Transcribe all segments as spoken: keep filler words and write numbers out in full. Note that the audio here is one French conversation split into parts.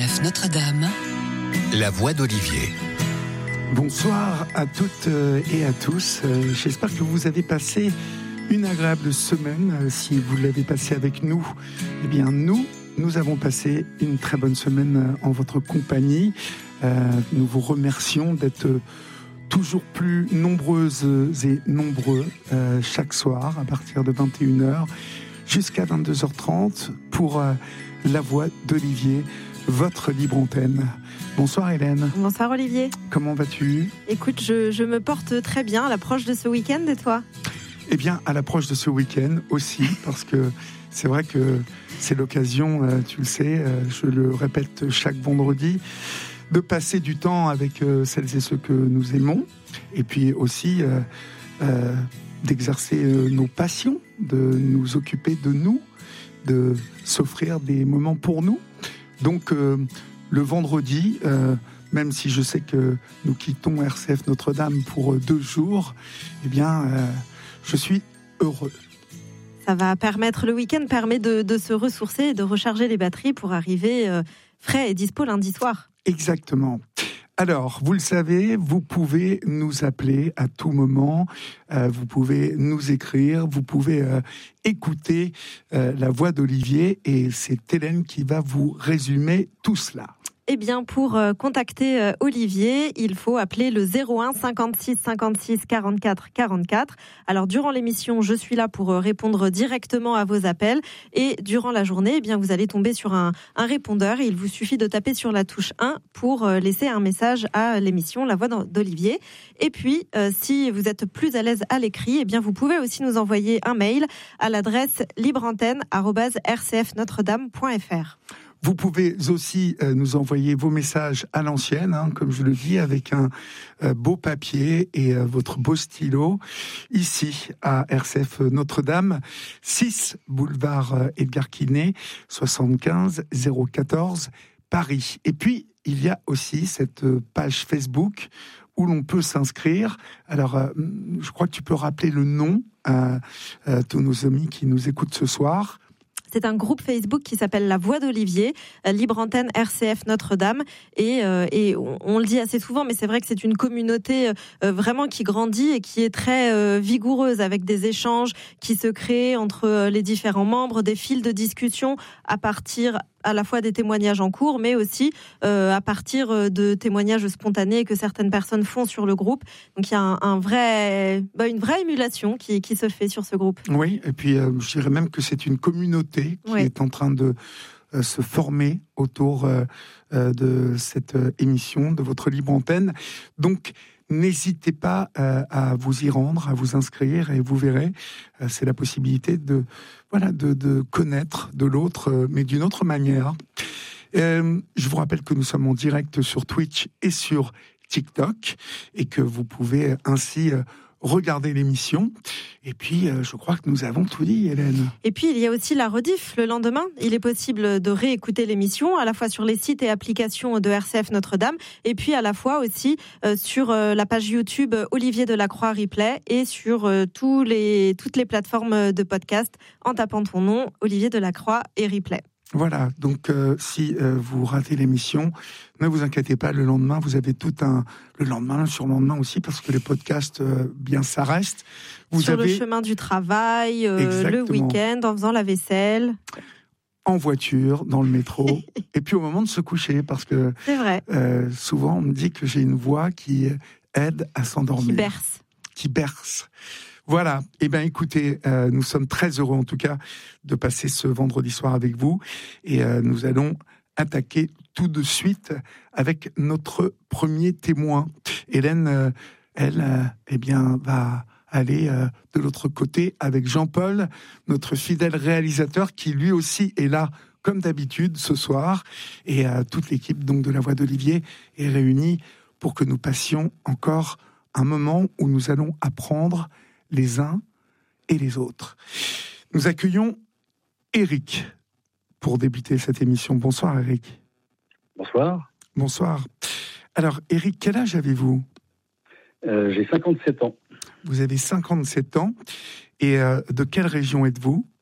F Notre-Dame, la voix d'Olivier. Bonsoir à toutes et à tous. J'espère que vous avez passé une agréable semaine. Si vous l'avez passée avec nous, eh bien nous, nous avons passé une très bonne semaine en votre compagnie. Nous vous remercions d'être toujours plus nombreuses et nombreux chaque soir à partir de vingt et une heures jusqu'à vingt-deux heures trente pour la voix d'Olivier, votre libre antenne. Bonsoir Hélène. Bonsoir Olivier. Comment vas-tu ? Écoute, je, je me porte très bien à l'approche de ce week-end, et toi ? Eh bien, à l'approche de ce week-end aussi, parce que c'est vrai que c'est l'occasion, tu le sais, je le répète chaque vendredi, de passer du temps avec celles et ceux que nous aimons, et puis aussi euh, euh, d'exercer nos passions, de nous occuper de nous, de s'offrir des moments pour nous. Donc, euh, le vendredi, euh, même si je sais que nous quittons R C F Notre-Dame pour deux jours, eh bien, euh, je suis heureux. Ça va permettre, le week-end permet de, de se ressourcer et de recharger les batteries pour arriver euh, frais et dispo lundi soir. Exactement. Alors, vous le savez, vous pouvez nous appeler à tout moment, euh, vous pouvez nous écrire, vous pouvez euh, écouter euh, la voix d'Olivier, et c'est Hélène qui va vous résumer tout cela. Eh bien, pour euh, contacter euh, Olivier, il faut appeler le zéro un cinquante-six cinquante-six quarante-quatre quarante-quatre. Alors, durant l'émission, je suis là pour euh, répondre directement à vos appels. Et durant la journée, eh bien, vous allez tomber sur un, un répondeur. Et il vous suffit de taper sur la touche un pour euh, laisser un message à l'émission La Voix d'Olivier. Et puis, euh, si vous êtes plus à l'aise à l'écrit, eh bien, vous pouvez aussi nous envoyer un mail à l'adresse libreantenne arobase r c f notre dame point f r. Vous pouvez aussi euh, nous envoyer vos messages à l'ancienne, hein, comme je le dis, avec un euh, beau papier et euh, votre beau stylo, ici à R C F Notre-Dame, six boulevard euh, Edgar Quinet, soixante-quinze zéro quatorze, Paris. Et puis, il y a aussi cette euh, page Facebook où l'on peut s'inscrire. Alors, euh, je crois que tu peux rappeler le nom à euh, tous nos amis qui nous écoutent ce soir. C'est un groupe Facebook qui s'appelle La Voix d'Olivier, euh, Libre Antenne R C F Notre-Dame. Et, euh, et on, on le dit assez souvent, mais c'est vrai que c'est une communauté euh, vraiment qui grandit et qui est très euh, vigoureuse, avec des échanges qui se créent entre euh, les différents membres, des fils de discussion à partir à la fois des témoignages en cours, mais aussi euh, à partir de témoignages spontanés que certaines personnes font sur le groupe. Donc il y a un, un vrai, bah, une vraie émulation qui, qui se fait sur ce groupe. Oui, et puis euh, je dirais même que c'est une communauté qui oui. est en train de euh, se former autour euh, euh, de cette euh, émission, de votre libre antenne. Donc, n'hésitez pas euh, à vous y rendre, à vous inscrire, et vous verrez, euh, c'est la possibilité de, voilà, de, de connaître de l'autre, euh, mais d'une autre manière. Euh, je vous rappelle que nous sommes en direct sur Twitch et sur TikTok, et que vous pouvez ainsi euh, regarder l'émission. Et puis, euh, je crois que nous avons tout dit, Hélène. Et puis, il y a aussi la rediff le lendemain. Il est possible de réécouter l'émission, à la fois sur les sites et applications de R C F Notre-Dame, et puis à la fois aussi euh, sur euh, la page YouTube Olivier Delacroix Replay, et sur euh, tous les, toutes les plateformes de podcast, en tapant ton nom, Olivier Delacroix et Replay. Voilà, donc euh, si euh, vous ratez l'émission, ne vous inquiétez pas, le lendemain, vous avez tout un... Le lendemain, le surlendemain aussi, parce que les podcasts, euh, bien, ça reste. Vous Sur avez... le chemin du travail, euh, le week-end, en faisant la vaisselle. En voiture, dans le métro, et puis au moment de se coucher, parce que c'est vrai. Euh, souvent on me dit que j'ai une voix qui aide à s'endormir. Qui berce. Qui berce. Voilà, eh bien écoutez, euh, nous sommes très heureux en tout cas de passer ce vendredi soir avec vous, et euh, nous allons attaquer tout de suite avec notre premier témoin. Hélène, euh, elle, euh, eh bien, va aller euh, de l'autre côté avec Jean-Paul, notre fidèle réalisateur, qui lui aussi est là comme d'habitude ce soir, et euh, toute l'équipe donc de La Voix d'Olivier est réunie pour que nous passions encore un moment où nous allons apprendre les uns et les autres. Nous accueillons Eric pour débuter cette émission. Bonsoir Eric. Bonsoir. Bonsoir. Alors Eric, quel âge avez-vous ? euh, J'ai cinquante-sept ans. Vous avez cinquante-sept ans. Et euh, de quelle région êtes-vous ?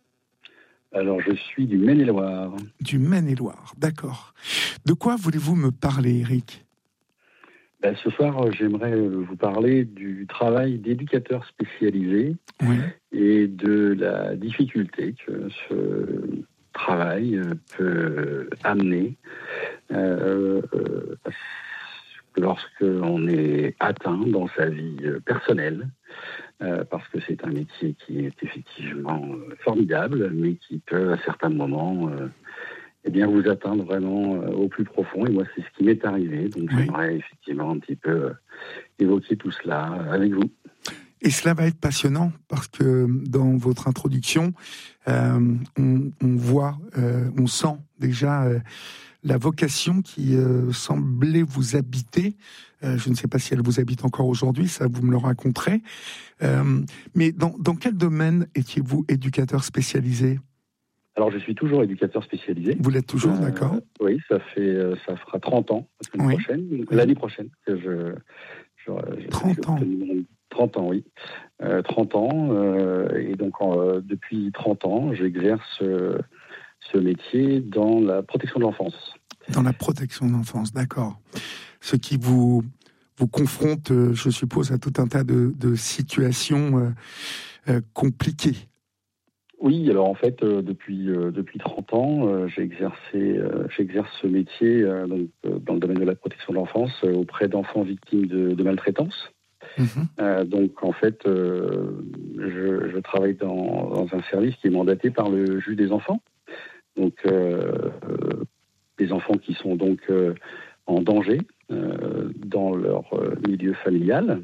Alors je suis du Maine-et-Loire. Du Maine-et-Loire, d'accord. De quoi voulez-vous me parler, Eric ? Ben, ce soir, j'aimerais vous parler du travail d'éducateur spécialisé Oui. et de la difficulté que ce travail peut amener euh, euh, lorsqu'on est atteint dans sa vie personnelle, euh, parce que c'est un métier qui est effectivement formidable, mais qui peut à certains moments euh, eh bien, vous atteindre vraiment euh, au plus profond. Et moi, c'est ce qui m'est arrivé. Donc, Oui. j'aimerais effectivement un petit peu euh, évoquer tout cela avec vous. Et cela va être passionnant parce que dans votre introduction, euh, on, on voit, euh, on sent déjà euh, la vocation qui euh, semblait vous habiter. Euh, je ne sais pas si elle vous habite encore aujourd'hui, ça vous me le raconterez. Euh, mais dans, dans quel domaine étiez-vous éducateur spécialisé ? Alors, je suis toujours éducateur spécialisé. Vous l'êtes toujours, Euh, d'accord ? Oui, ça fait, ça fera trente ans la semaine Oui. prochaine, Oui. l'année prochaine que je, je, je trente ans. trente ans, oui. Euh, trente ans, euh, et donc euh, depuis trente ans, j'exerce euh, ce métier dans la protection de l'enfance. Dans la protection de l'enfance, d'accord. Ce qui vous, vous confronte, je suppose, à tout un tas de, de situations euh, euh, compliquées. Oui, alors en fait, euh, depuis, euh, depuis trente ans, euh, j'ai exercé, euh, j'exerce ce métier euh, donc, euh, dans le domaine de la protection de l'enfance euh, auprès d'enfants victimes de, de maltraitance. Mmh. Euh, donc en fait, euh, je, je travaille dans, dans un service qui est mandaté par le juge des enfants. Donc euh, euh, des enfants qui sont donc euh, en danger euh, dans leur euh, milieu familial.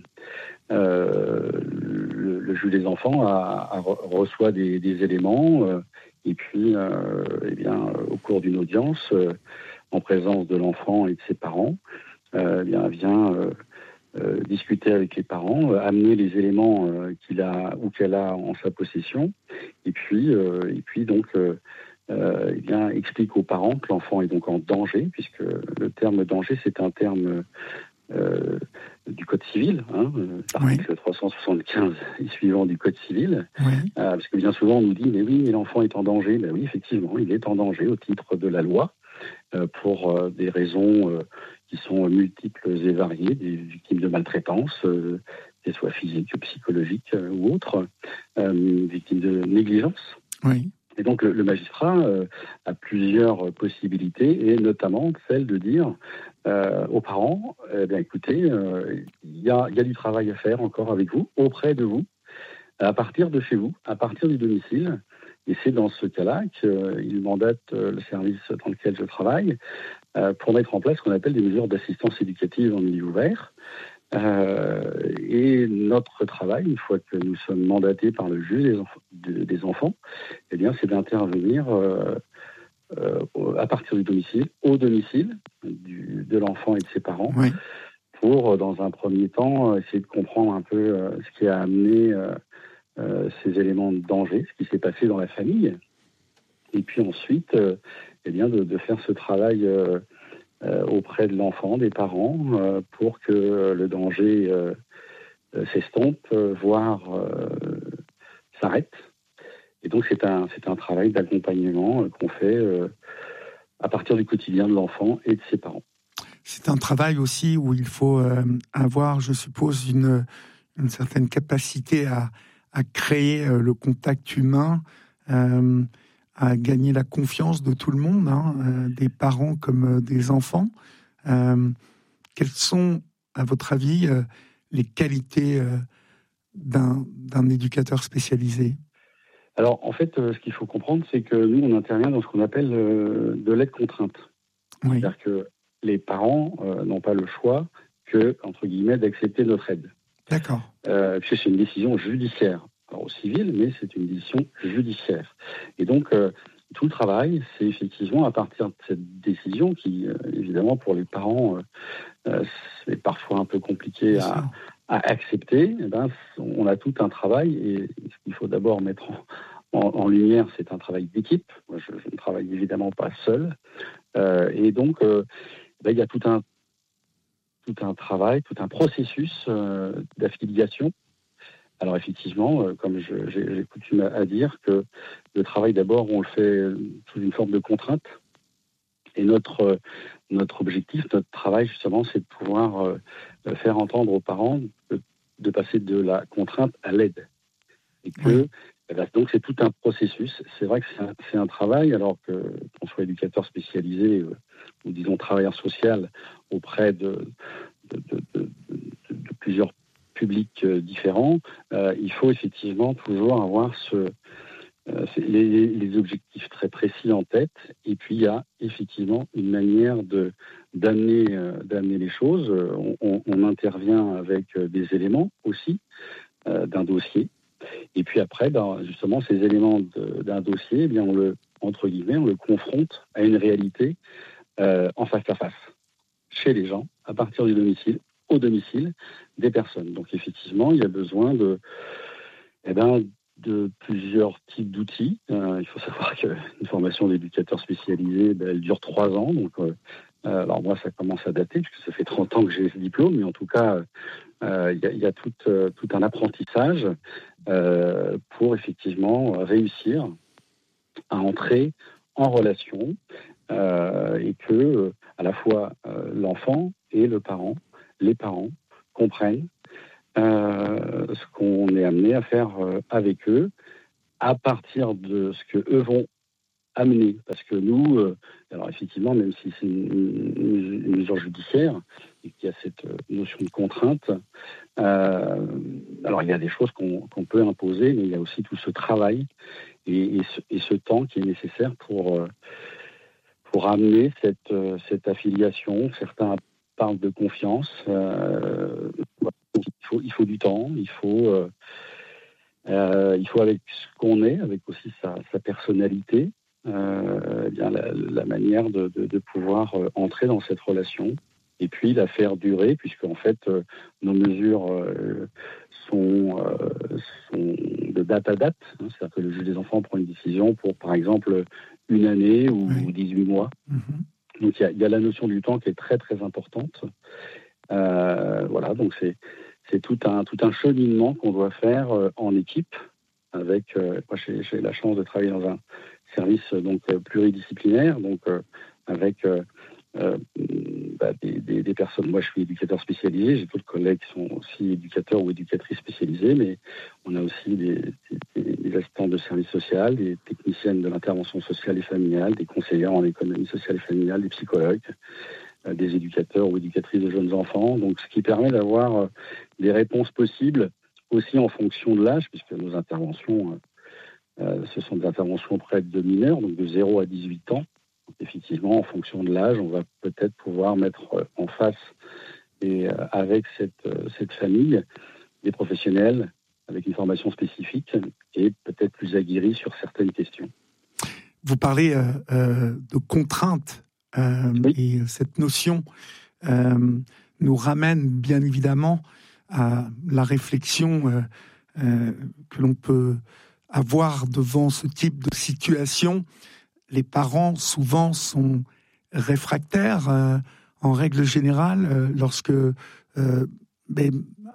Euh, le, le juge des enfants a, a reçoit des, des éléments euh, et puis euh, eh bien, au cours d'une audience, euh, en présence de l'enfant et de ses parents, euh, eh bien, vient euh, euh, discuter avec les parents, euh, amener les éléments euh, qu'il a ou qu'elle a en sa possession, et puis, euh, et puis donc euh, euh, eh bien, explique aux parents que l'enfant est donc en danger, puisque le terme danger, c'est un terme Euh, du Code civil, hein, l'article oui. trois cent soixante-quinze et suivant du Code civil, oui. euh, parce que bien souvent on nous dit mais oui, mais l'enfant est en danger. Ben oui, effectivement, il est en danger au titre de la loi euh, pour euh, des raisons euh, qui sont multiples et variées, des victimes de maltraitance, euh, qu'elles soient physiques, psychologiques euh, ou autres, euh, victimes de négligence. Oui. Et donc le, le magistrat euh, a plusieurs possibilités, et notamment celle de dire euh, aux parents, eh bien écoutez, il euh, y, a, y a du travail à faire encore avec vous, auprès de vous, à partir de chez vous, à partir du domicile. Et c'est dans ce cas-là qu'il mandate euh, le service dans lequel je travaille euh, pour mettre en place ce qu'on appelle des mesures d'assistance éducative en milieu ouvert. Euh, et notre travail, une fois que nous sommes mandatés par le juge des, enf- de, des enfants, eh bien, c'est d'intervenir euh, euh, à partir du domicile, au domicile du, de l'enfant et de ses parents, Oui. pour, dans un premier temps, essayer de comprendre un peu euh, ce qui a amené euh, euh, ces éléments de danger, ce qui s'est passé dans la famille, et puis ensuite, euh, eh bien, de, de faire ce travail euh, Euh, auprès de l'enfant, des parents, euh, pour que le danger euh, s'estompe, euh, voire euh, s'arrête. Et donc c'est un, c'est un travail d'accompagnement euh, qu'on fait euh, à partir du quotidien de l'enfant et de ses parents. C'est un travail aussi où il faut euh, avoir, je suppose, une, une certaine capacité à, à créer euh, le contact humain, euh, à gagner la confiance de tout le monde, hein, euh, des parents comme euh, des enfants. Euh, quelles sont, à votre avis, euh, les qualités euh, d'un, d'un éducateur spécialisé ? Alors, en fait, euh, ce qu'il faut comprendre, c'est que nous, on intervient dans ce qu'on appelle euh, de l'aide contrainte. Oui. C'est-à-dire que les parents euh, n'ont pas le choix que, entre guillemets, d'accepter notre aide. D'accord. Euh, puisque c'est une décision judiciaire. Alors, au civil, mais c'est une décision judiciaire. Et donc, euh, tout le travail, c'est effectivement à partir de cette décision qui, euh, évidemment, pour les parents, euh, c'est parfois un peu compliqué à, à accepter. Eh ben, on a tout un travail, et ce qu'il faut d'abord mettre en, en, en lumière, c'est un travail d'équipe. Moi, je, je ne travaille évidemment pas seul. Euh, et donc, euh, ben, il y a tout un, tout un travail, tout un processus euh, d'affiliation. Alors effectivement, euh, comme je, j'ai, j'ai coutume à dire que le travail d'abord, on le fait sous une forme de contrainte. Et notre, notre objectif, notre travail, justement, c'est de pouvoir euh, faire entendre aux parents de, de passer de la contrainte à l'aide. Et que, oui. eh bien, donc, c'est tout un processus. C'est vrai que c'est un, c'est un travail, alors que, qu'on soit éducateur spécialisé euh, ou, disons, travailleur social auprès de, de, de, de, de, de plusieurs publics euh, différents, euh, il faut effectivement toujours avoir ce... Euh, c'est les, les objectifs très précis en tête, et puis il y a effectivement une manière de, d'amener, euh, d'amener les choses. On, on, on intervient avec euh, des éléments aussi euh, d'un dossier, et puis après, ben, justement, ces éléments de, d'un dossier, eh bien, on le, entre guillemets, on le confronte à une réalité euh, en face à face, chez les gens, à partir du domicile, au domicile des personnes. Donc effectivement, il y a besoin de... Eh ben, de plusieurs types d'outils. Euh, il faut savoir qu'une formation d'éducateur spécialisé, ben, elle dure trois ans. Donc, euh, alors moi, ça commence à dater, puisque ça fait trente ans que j'ai ce diplôme, mais en tout cas, il euh, y a, y a tout, euh, tout un apprentissage euh, pour effectivement réussir à entrer en relation euh, et que euh, à la fois euh, l'enfant et le parent, les parents, comprennent Euh, ce qu'on est amené à faire euh, avec eux, à partir de ce que eux vont amener. Parce que nous, euh, alors effectivement, même si c'est une, une, une mesure judiciaire et qu'il y a cette euh, notion de contrainte, euh, alors il y a des choses qu'on, qu'on peut imposer, mais il y a aussi tout ce travail et, et, ce, et ce temps qui est nécessaire pour, euh, pour amener cette, euh, cette affiliation. Certains parlent de confiance. Euh, Il faut, il faut du temps, il faut, euh, euh, il faut avec ce qu'on est, avec aussi sa, sa personnalité, euh, eh bien la, la manière de, de, de pouvoir euh, entrer dans cette relation et puis la faire durer, puisque en fait euh, nos mesures euh, sont, euh, sont de date à date. Hein, c'est-à-dire que le juge des enfants prend une décision pour, par exemple, une année ou, oui. ou dix-huit mois. Mm-hmm. Donc il y, y a la notion du temps qui est très très importante. Euh, voilà, donc c'est C'est tout un, tout un cheminement qu'on doit faire euh, en équipe. Avec, euh, moi, j'ai, j'ai la chance de travailler dans un service donc, euh, pluridisciplinaire, donc euh, avec euh, euh, bah, des, des, des personnes. Moi, je suis éducateur spécialisé, j'ai d'autres collègues qui sont aussi éducateurs ou éducatrices spécialisés, mais on a aussi des, des, des assistants de service social, des techniciennes de l'intervention sociale et familiale, des conseillers en économie sociale et familiale, des psychologues, des éducateurs ou éducatrices de jeunes enfants, donc ce qui permet d'avoir euh, des réponses possibles aussi en fonction de l'âge, puisque nos interventions, euh, ce sont des interventions auprès de mineurs, donc de zéro à dix-huit ans. Donc, effectivement, en fonction de l'âge, on va peut-être pouvoir mettre en face et euh, avec cette, euh, cette famille des professionnels avec une formation spécifique et peut-être plus aguerris sur certaines questions. Vous parlez euh, euh, de contraintes. Euh, oui. Et cette notion euh, nous ramène bien évidemment à la réflexion euh, euh, que l'on peut avoir devant ce type de situation. Les parents souvent sont réfractaires euh, en règle générale euh, lorsque euh, ben,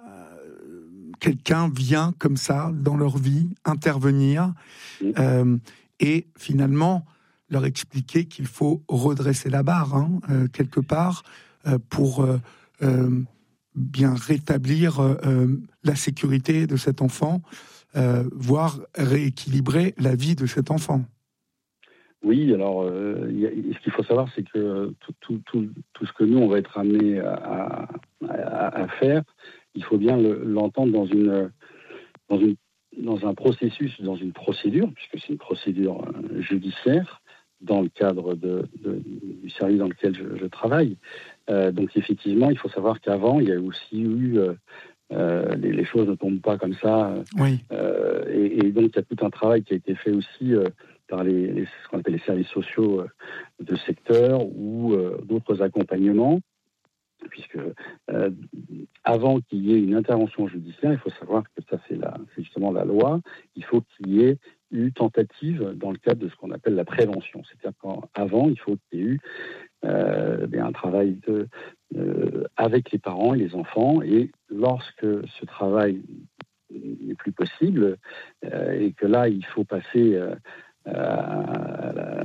euh, quelqu'un vient comme ça dans leur vie intervenir euh, et finalement leur expliquer qu'il faut redresser la barre, hein, euh, quelque part, euh, pour euh, euh, bien rétablir euh, la sécurité de cet enfant, euh, voire rééquilibrer la vie de cet enfant. Oui, alors, euh, y a, ce qu'il faut savoir, c'est que tout, tout, tout, tout ce que nous, on va être amené à, à, à faire, il faut bien le, l'entendre dans une, dans une, dans un processus, dans une procédure, puisque c'est une procédure euh, judiciaire, dans le cadre de, de, du service dans lequel je, je travaille. Euh, donc effectivement, il faut savoir qu'avant, il y a aussi eu... Euh, euh, les, les choses ne tombent pas comme ça. Oui. Euh, et, et donc, il y a tout un travail qui a été fait aussi euh, par les, les, ce qu'on appelle les services sociaux euh, de secteur ou euh, d'autres accompagnements. Puisque euh, avant qu'il y ait une intervention judiciaire, il faut savoir que ça c'est, la, c'est justement la loi, il faut qu'il y ait eu tentative dans le cadre de ce qu'on appelle la prévention. C'est-à-dire qu'avant, il faut qu'il y ait eu euh, bien, un travail de, euh, avec les parents et les enfants, et lorsque ce travail n'est plus possible, euh, et que là, il faut passer euh, à, la,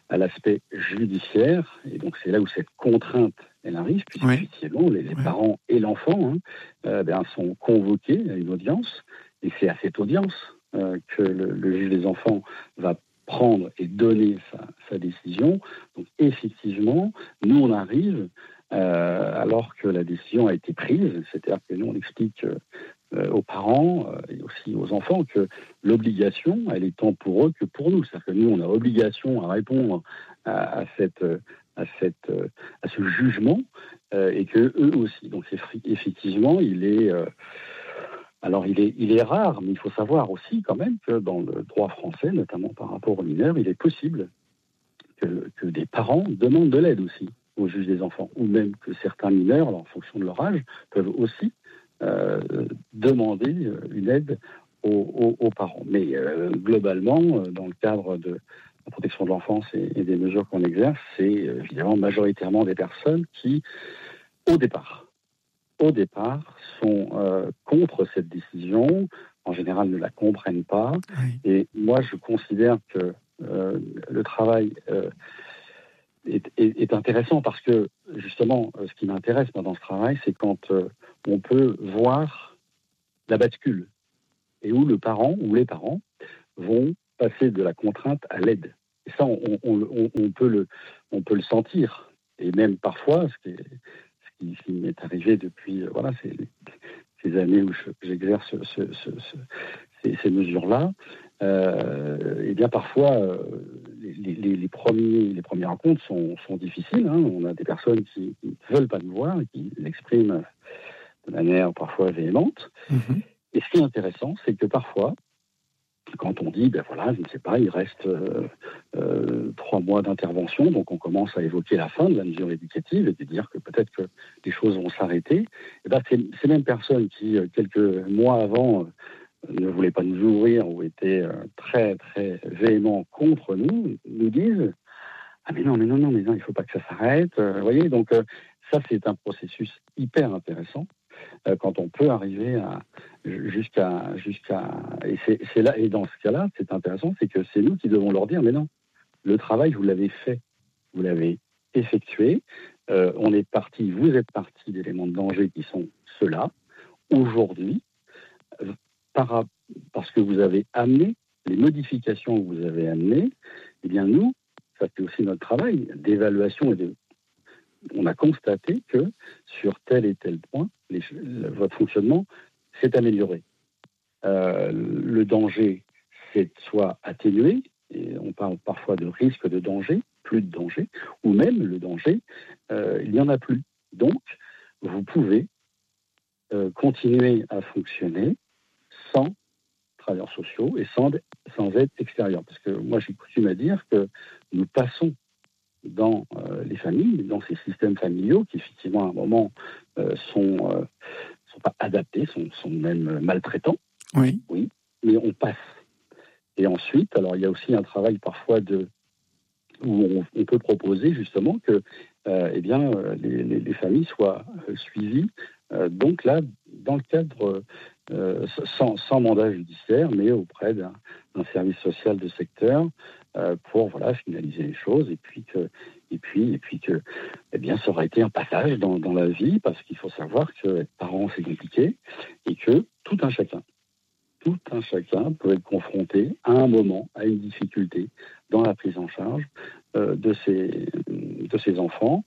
à l'aspect judiciaire, et donc c'est là où cette contrainte elle arrive, puisque Oui. effectivement les, les Oui. parents et l'enfant hein, euh, ben, sont convoqués à une audience, et c'est à cette audience euh, que le, le juge des enfants va prendre et donner sa, sa décision. Donc effectivement, nous on arrive euh, alors que la décision a été prise, c'est-à-dire que nous on explique euh, euh, aux parents euh, et aussi aux enfants que l'obligation, elle est tant pour eux que pour nous. C'est-à-dire que nous on a obligation à répondre à, à cette à cette à ce jugement euh, et que eux aussi. Donc effectivement, il est euh, Alors, il est, il est rare, mais il faut savoir aussi quand même que dans le droit français, notamment par rapport aux mineurs, il est possible que, que des parents demandent de l'aide aussi au juge des enfants, ou même que certains mineurs, alors en fonction de leur âge, peuvent aussi euh, demander une aide aux, aux, aux parents. Mais euh, globalement, dans le cadre de la protection de l'enfance et, et des mesures qu'on exerce, c'est évidemment majoritairement des personnes qui, au départ, au départ, sont euh, contre cette décision, en général ne la comprennent pas. Oui. Et moi, je considère que euh, le travail euh, est, est, est intéressant parce que, justement, ce qui m'intéresse moi, dans ce travail, c'est quand euh, on peut voir la bascule et où le parent ou les parents vont passer de la contrainte à l'aide. Et ça, on, on, on, on, peut le, on peut le sentir. Et même parfois, ce qui est qui, qui m'est arrivé depuis euh, voilà, ces, ces années où je, j'exerce ce, ce, ce, ces, ces mesures-là, euh, et bien parfois euh, les, les, les, premiers, les premières rencontres sont, sont difficiles. Hein. On a des personnes qui ne veulent pas nous voir, qui l'expriment de manière parfois véhémente. Mm-hmm. Et ce qui est intéressant, c'est que parfois, quand on dit, ben voilà, je ne sais pas, il reste euh, euh, trois mois d'intervention, donc on commence à évoquer la fin de la mesure éducative et de dire que peut-être que les choses vont s'arrêter, et ben c'est ces mêmes personnes qui, quelques mois avant, euh, ne voulaient pas nous ouvrir ou étaient euh, très, très véhéments contre nous, nous disent « Ah mais non, mais non, non, mais non, il ne faut pas que ça s'arrête. Euh, » Vous voyez, donc euh, ça, c'est un processus hyper intéressant. Quand on peut arriver à, jusqu'à, jusqu'à et c'est, c'est là, et dans ce cas-là, c'est intéressant, c'est que c'est nous qui devons leur dire, mais non, le travail, vous l'avez fait, vous l'avez effectué, euh, on est parti, vous êtes parti d'éléments de danger qui sont ceux-là, aujourd'hui, par, parce que vous avez amené, les modifications que vous avez amenées, eh bien nous, ça c'est aussi notre travail d'évaluation et de on a constaté que sur tel et tel point, les, le, votre fonctionnement s'est amélioré. Euh, le danger s'est soit atténué, et on parle parfois de risque de danger, plus de danger, ou même le danger, euh, il n'y en a plus. Donc, vous pouvez euh, continuer à fonctionner sans travailleurs sociaux et sans, sans aide extérieure. Parce que moi, j'ai coutume à dire que nous passons dans euh, les familles, dans ces systèmes familiaux qui, effectivement, à un moment, euh, sont, euh, sont pas adaptés, sont, sont même maltraitants. Oui. Oui, mais on passe. Et ensuite, alors, il y a aussi un travail parfois de où on, on peut proposer, justement, que euh, eh bien, les, les, les familles soient euh, suivies, euh, donc là, dans le cadre, euh, sans, sans mandat judiciaire, mais auprès d'un, d'un service social de secteur, Euh, pour voilà, finaliser les choses et puis que, et puis, et puis que eh bien, ça aurait été un passage dans, dans la vie parce qu'il faut savoir que être parent c'est compliqué et que tout un chacun, tout un chacun peut être confronté à un moment à une difficulté dans la prise en charge euh, de, ses, de ses enfants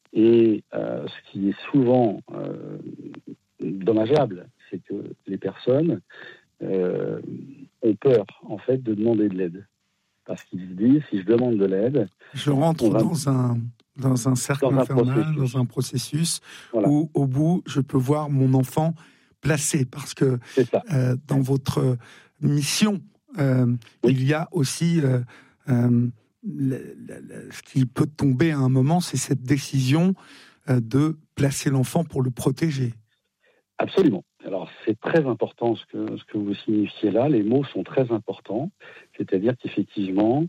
et euh, ce qui est souvent euh, dommageable, c'est que les personnes euh, ont peur en fait de demander de l'aide. Parce qu'ils se disent, si je demande de l'aide... Je rentre va... dans, un, dans un cercle dans un infernal, processus. dans un processus voilà. où, au bout, je peux voir mon enfant placé. Parce que euh, dans votre mission, euh, oui. il y a aussi... Euh, euh, le, le, le, ce qui peut tomber à un moment, c'est cette décision euh, de placer l'enfant pour le protéger. Absolument. Alors, c'est très important ce que, ce que vous signifiez là. Les mots sont très importants. C'est-à-dire qu'effectivement,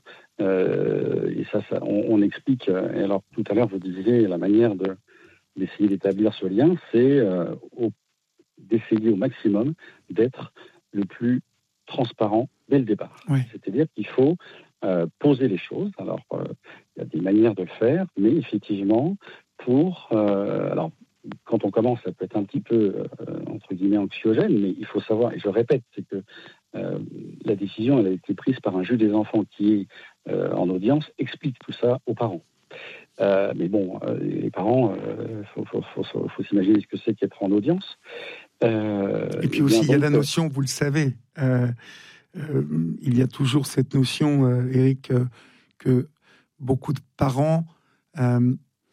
euh, et ça, ça on, on explique, et alors tout à l'heure, vous disiez la manière de, d'essayer d'établir ce lien, c'est euh, au, d'essayer au maximum d'être le plus transparent dès le départ. Oui. C'est-à-dire qu'il faut euh, poser les choses. Alors, euh, il y a des manières de le faire, mais effectivement, pour... Euh, alors, quand on commence, ça peut être un petit peu, euh, entre guillemets, anxiogène, mais il faut savoir, et je répète, c'est que euh, la décision, elle a été prise par un juge des enfants qui est euh, en audience, explique tout ça aux parents. Euh, mais bon, euh, les parents, il euh, faut, faut, faut, faut s'imaginer ce que c'est qu'être en audience. Euh, et puis aussi, il y a la notion, vous le savez, euh, euh, il y a toujours cette notion, euh, Éric, euh, que beaucoup de parents... Euh,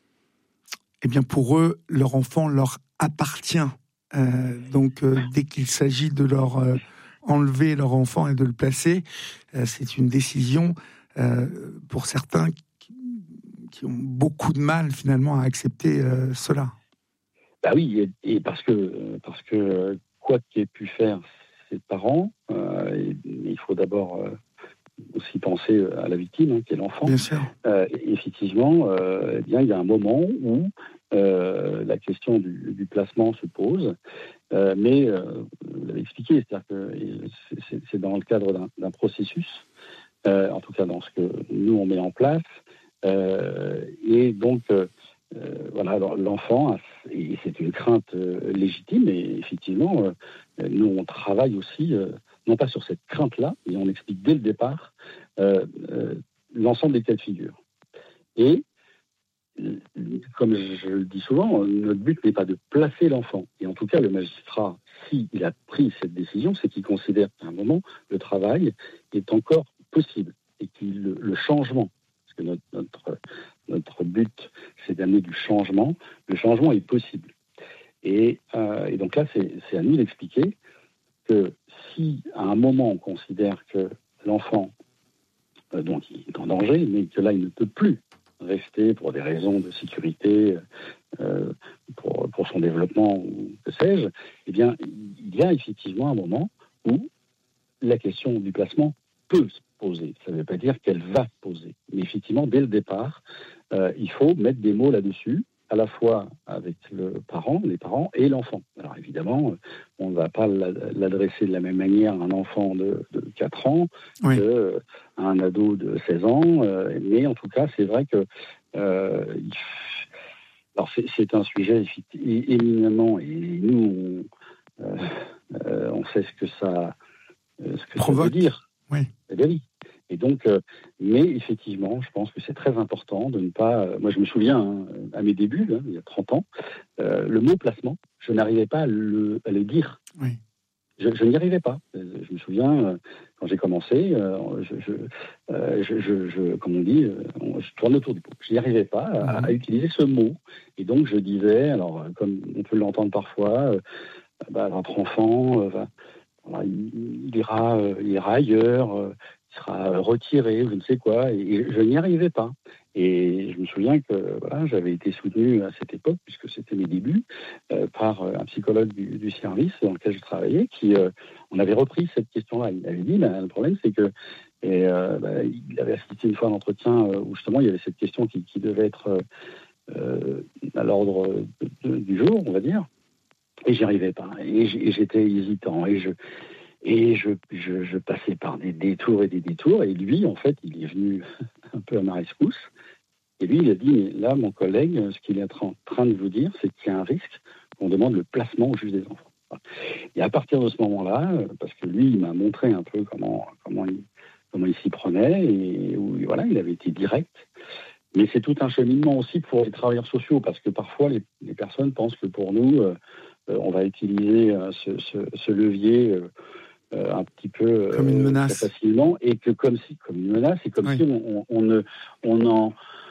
Eh bien, pour eux, leur enfant leur appartient. Euh, donc, euh, dès qu'il s'agit de leur euh, enlever leur enfant et de le placer, euh, c'est une décision euh, pour certains qui, qui ont beaucoup de mal finalement à accepter euh, cela. Bah oui, et, et parce que parce que quoi qu'aient pu faire ses parents, euh, et, il faut d'abord euh, aussi penser à la victime, hein, qui est l'enfant. Bien sûr. Euh, effectivement, euh, eh bien, il y a un moment où euh, la question du, du placement se pose, euh, mais euh, vous l'avez expliqué, c'est-à-dire que c'est, c'est dans le cadre d'un, d'un processus, euh, en tout cas dans ce que nous on met en place, euh, et donc euh, voilà, l'enfant, et c'est une crainte euh, légitime, et effectivement, euh, nous on travaille aussi. Euh, non pas sur cette crainte-là, mais on explique dès le départ euh, euh, l'ensemble des cas de figure. Et, comme je le dis souvent, notre but n'est pas de placer l'enfant. Et en tout cas, le magistrat, s'il a pris cette décision, c'est qu'il considère qu'à un moment, le travail est encore possible, et qu'il le, le changement, parce que notre, notre, notre but, c'est d'amener du changement, le changement est possible. Et, euh, et donc là, c'est, c'est à nous d'expliquer que si à un moment on considère que l'enfant euh, donc il est en danger, mais que là il ne peut plus rester pour des raisons de sécurité, euh, pour, pour son développement ou que sais-je, eh bien il y a effectivement un moment où la question du placement peut se poser. Ça ne veut pas dire qu'elle va se poser, mais effectivement dès le départ, euh, il faut mettre des mots là-dessus, à la fois avec le parent, les parents et l'enfant. Alors évidemment, on ne va pas l'adresser de la même manière à un enfant de, de quatre ans oui. qu'à un ado de seize ans, euh, mais en tout cas, c'est vrai que euh, alors c'est, c'est un sujet éminemment, et nous, on, euh, euh, on sait ce que ça, euh, ce que ça veut dire. Oui. Eh bien oui. Et donc, euh, mais effectivement, je pense que c'est très important de ne pas... Euh, moi, je me souviens, hein, à mes débuts, hein, il y a trente ans, euh, le mot placement, je n'arrivais pas à le, à le dire. Oui. Je, je n'y arrivais pas. Je me souviens, euh, quand j'ai commencé, euh, je, je, euh, je, je, je, comme on dit, euh, je tourne autour du pot. Je n'y arrivais pas à, à utiliser ce mot. Et donc, je disais, alors, comme on peut l'entendre parfois, euh, bah, votre enfant, euh, va, voilà, il, il, ira, euh, il ira ailleurs, euh, sera retiré, je ne sais quoi, et je n'y arrivais pas. Et je me souviens que voilà, j'avais été soutenu à cette époque, puisque c'était mes débuts, euh, par un psychologue du, du service dans lequel je travaillais, qui, euh, on avait repris cette question-là. Il avait dit, bah, le problème c'est que, et, euh, bah, il avait assisté une fois à un entretien euh, où justement il y avait cette question qui, qui devait être euh, à l'ordre de, de, du jour, on va dire, et j'y arrivais pas. Et, et j'étais hésitant, et je... Et je, je, je passais par des détours et des détours. Et lui, en fait, il est venu un peu à ma rescousse. Et lui, il a dit, mais là, mon collègue, ce qu'il est en train de vous dire, c'est qu'il y a un risque qu'on demande le placement au juge des enfants. Et à partir de ce moment-là, parce que lui, il m'a montré un peu comment, comment, il, comment il s'y prenait, et où, voilà, il avait été direct. Mais c'est tout un cheminement aussi pour les travailleurs sociaux, parce que parfois, les, les personnes pensent que pour nous, euh, on va utiliser euh, ce, ce, ce levier... Euh, Euh, un petit peu euh, comme une menace. Très facilement, et que comme si, comme une menace, et comme oui. si on, on, on ne, on en,